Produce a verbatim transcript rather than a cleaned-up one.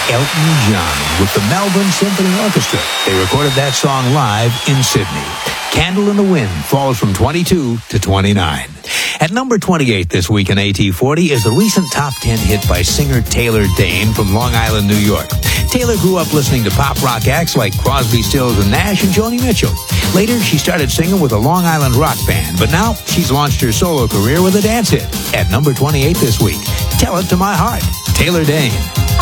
Elton John with the Melbourne Symphony Orchestra. They recorded that song live in Sydney. Candle in the Wind falls from twenty-two to twenty-nine. At number twenty-eight this week in A T forty is the recent top ten hit by singer Taylor Dayne from Long Island, New York. Taylor grew up listening to pop rock acts like Crosby, Stills and Nash and Joni Mitchell. Later, she started singing with a Long Island rock band, but now she's launched her solo career with a dance hit. At number twenty-eight this week, Tell It to My Heart, Taylor Dayne.